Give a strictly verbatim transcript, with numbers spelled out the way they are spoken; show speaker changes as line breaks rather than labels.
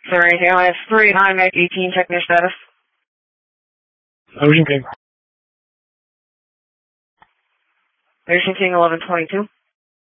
Sorry, A I S three, nine eighteen, check your status.
Ocean King.
Ocean King eleven twenty-two.